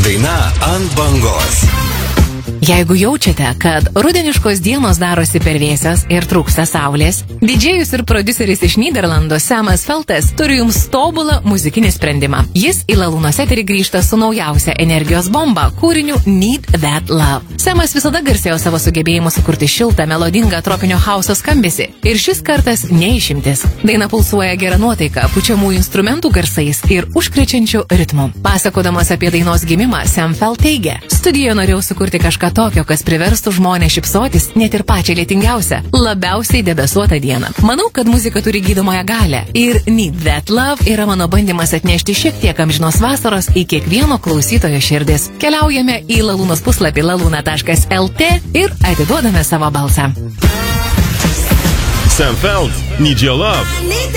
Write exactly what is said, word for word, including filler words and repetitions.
daina ant bangos. Jeigu jaučiate, kad rudeniškos dienos darosi per vėsios ir trūksta saulės, didžėjus ir prodiuseris iš Nyderlandų Samas Feltas turi jums tobulą muzikinį sprendimą. Jis į Lalūnos eterį grįžta su naujausia energijos bomba kūriniu Need That Love. Samas visada garsėjo savo sugebėjimu sukurti šiltą, melodingą tropinio hauso skambesį. Ir šis kartas neišimtis. Daina pulsuoja gera nuotaika, pučiamų instrumentų garsais ir užkrečiančių ritmų. Pasakodamas apie dainos gimimą, Sam Felt teigia: studijoje norėjau sukurti kažką tokio, kas priverstų žmonės šypsotis net ir pačią lietingiausią, labiausiai debesuotą dieną. Manau, kad muzika turi gydomąją galią ir Need That Love yra mano bandymas atnešti šiek tiek amžinos vasaros į kiekvieno klausytojo širdis. Keliaujame į Lalūnos puslapį laluna taškas lt ir atiduodame savo balsą. Sam Felt, Need Your Love.